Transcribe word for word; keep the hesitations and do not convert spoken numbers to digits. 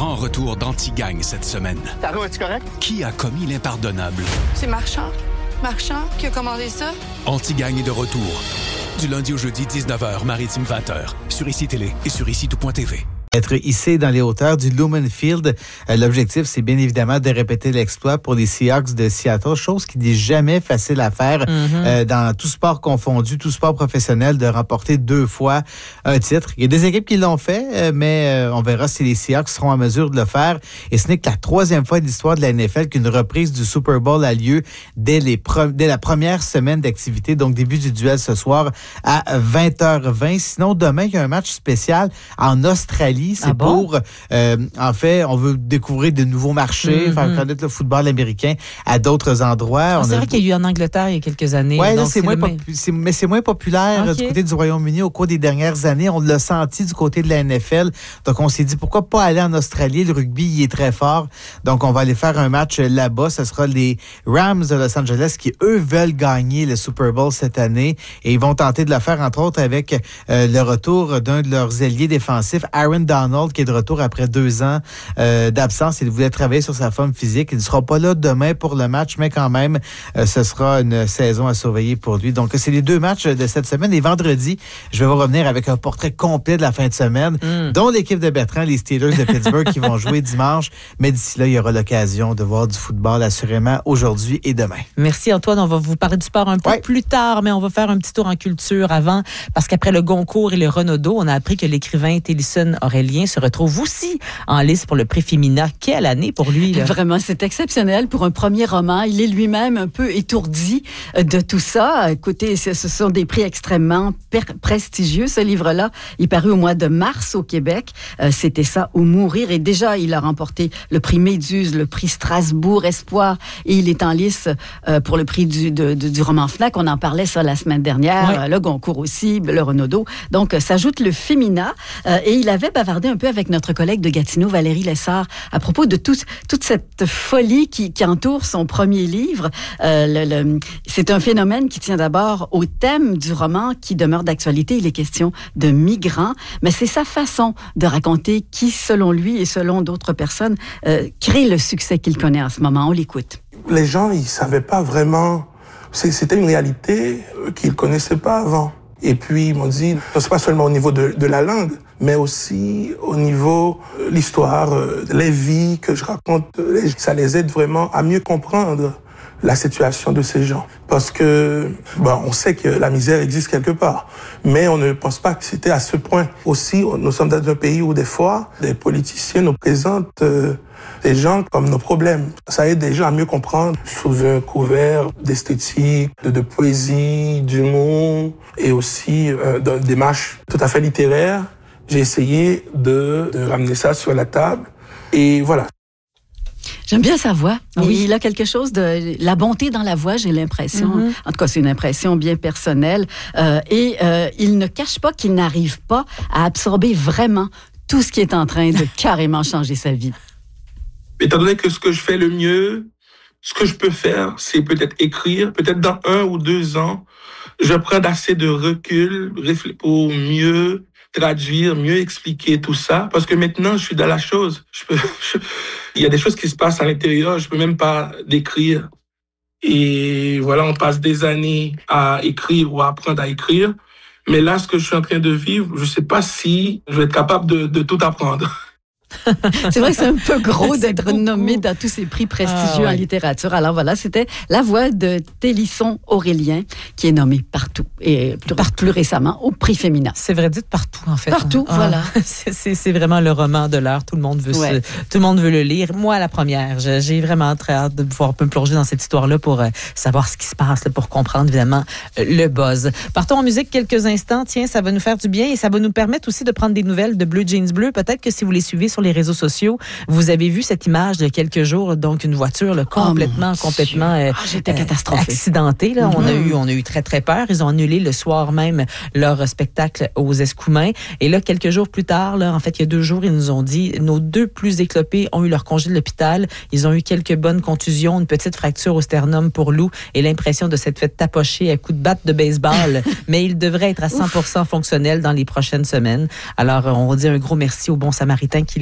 grand retour d'Anti-Gang cette semaine. Taro, es-tu correct? Qui a commis l'impardonnable? C'est Marchand. Marchand qui a commandé ça? Anti-Gang est de retour. Du lundi au jeudi, dix-neuf heures, Maritime vingt heures. Sur Ici Télé et sur ici tout point t v. Être hissé dans les hauteurs du Lumen Field. Euh, l'objectif, c'est bien évidemment de répéter l'exploit pour les Seahawks de Seattle, chose qui n'est jamais facile à faire mm-hmm. euh, dans tout sport confondu, tout sport professionnel, de remporter deux fois un titre. Il y a des équipes qui l'ont fait, euh, mais euh, on verra si les Seahawks seront en mesure de le faire. Et ce n'est que la troisième fois de l'histoire de la N F L qu'une reprise du Super Bowl a lieu dès, les pre- dès la première semaine d'activité, donc début du duel ce soir à vingt heures vingt. Sinon, demain, il y a un match spécial en Australie. C'est ah bon? pour, euh, en fait, on veut découvrir de nouveaux marchés, mm-hmm. faire connaître le football américain à d'autres endroits. Ah, on c'est a... vrai qu'il y a eu en Angleterre il y a quelques années. Oui, c'est c'est moins même... popu... c'est... mais c'est moins populaire okay. du côté du Royaume-Uni au cours des dernières années. On l'a senti du côté de la N F L. Donc, on s'est dit, pourquoi pas aller en Australie? Le rugby, il est très fort. Donc, on va aller faire un match là-bas. Ce sera les Rams de Los Angeles qui, eux, veulent gagner le Super Bowl cette année. Et ils vont tenter de le faire, entre autres, avec euh, le retour d'un de leurs ailiers défensifs, Aaron Donald, qui est de retour après deux ans euh, d'absence. Il voulait travailler sur sa forme physique. Il ne sera pas là demain pour le match, mais quand même, euh, ce sera une saison à surveiller pour lui. Donc, c'est les deux matchs de cette semaine. Et vendredi, je vais vous revenir avec un portrait complet de la fin de semaine, mm. dont l'équipe de Bertrand, les Steelers de Pittsburgh, qui vont jouer dimanche. Mais d'ici là, il y aura l'occasion de voir du football assurément aujourd'hui et demain. Merci Antoine. On va vous parler du sport un peu ouais. plus tard, mais on va faire un petit tour en culture avant, parce qu'après le Goncourt et le Renaudot, on a appris que l'écrivain Télisson Aurélien se retrouve aussi en lice pour le prix Femina. Quelle année pour lui, là? Vraiment, c'est exceptionnel pour un premier roman. Il est lui-même un peu étourdi de tout ça. Écoutez, ce sont des prix extrêmement per- prestigieux. Ce livre-là, il est paru au mois de mars au Québec. Euh, c'était ça, ou mourir. Et déjà, il a remporté le prix Méduse, le prix Strasbourg Espoir, et il est en lice euh, pour le prix du, de, de, du roman Fnac. On en parlait ça la semaine dernière. Ouais. Euh, le Goncourt aussi, le Renaudot. Donc, euh, s'ajoute le Femina. Euh, et il avait bavardé un peu avec notre collègue de Gatineau, Valérie Lessard, à propos de tout, toute cette folie qui, qui entoure son premier livre. Euh, le, le, c'est un phénomène qui tient d'abord au thème du roman qui demeure d'actualité. Il est question de migrants, mais c'est sa façon de raconter qui, selon lui et selon d'autres personnes, euh, crée le succès qu'il connaît en ce moment. On l'écoute. Les gens, ils savaient pas vraiment... C'était une réalité qu'ils connaissaient pas avant. Et puis, ils m'ont dit, c'est pas seulement au niveau de, de la langue, mais aussi au niveau de l'histoire, les vies que je raconte, ça les aide vraiment à mieux comprendre la situation de ces gens. Parce que, bon, on sait que la misère existe quelque part, mais on ne pense pas que c'était à ce point. Aussi, nous sommes dans un pays où des fois, des politiciens nous présentent euh, des gens comme nos problèmes. Ça aide les gens à mieux comprendre sous un couvert d'esthétique, de, de poésie, d'humour et aussi euh, d'une démarche tout à fait littéraire. J'ai essayé de, de ramener ça sur la table et voilà. J'aime bien sa voix. Oui. Il a quelque chose de... La bonté dans la voix, j'ai l'impression. Mm-hmm. En tout cas, c'est une impression bien personnelle. Euh, et euh, il ne cache pas qu'il n'arrive pas à absorber vraiment tout ce qui est en train de carrément changer sa vie. Étant donné que ce que je fais le mieux, ce que je peux faire, c'est peut-être écrire. Peut-être dans un ou deux ans, je prends assez de recul pour mieux traduire, mieux expliquer tout ça. Parce que maintenant, je suis dans la chose. Je peux, je, il y a des choses qui se passent à l'intérieur, je peux même pas décrire. Et voilà, on passe des années à écrire ou à apprendre à écrire. Mais là, ce que je suis en train de vivre, je sais pas si je vais être capable de, de tout apprendre. C'est vrai que c'est un peu gros d'être nommé dans tous ces prix prestigieux ah, ouais. en littérature. Alors voilà, c'était la voix de Télisson Aurélien, qui est nommé partout, et plus, partout. plus récemment au prix Femina. C'est vrai, dites partout en fait. Partout, ah, voilà. C'est, c'est, c'est vraiment le roman de l'heure. Tout le monde veut, ouais. se, tout le monde veut le lire. Moi, la première, j'ai vraiment très hâte de pouvoir me plonger dans cette histoire-là pour euh, savoir ce qui se passe, là, pour comprendre évidemment euh, le buzz. Partons en musique quelques instants. Tiens, ça va nous faire du bien et ça va nous permettre aussi de prendre des nouvelles de Bleu Jeans Bleu. Peut-être que si vous les suivez sur les réseaux sociaux, vous avez vu cette image de quelques jours, donc une voiture là, complètement, oh complètement euh, ah, j'étais catastrophique. accidentée. Là. Mm-hmm. On a eu, on a eu très très peur. Ils ont annulé le soir même leur spectacle aux Escoumins. Et là, quelques jours plus tard, là, en fait, il y a deux jours, ils nous ont dit nos deux plus éclopés ont eu leur congé de l'hôpital. Ils ont eu quelques bonnes contusions, une petite fracture au sternum pour Lou et l'impression de s'être fait tapocher à coups de batte de baseball. Mais ils devraient être à cent pour cent fonctionnels dans les prochaines semaines. Alors, on dit un gros merci aux bons Samaritains qui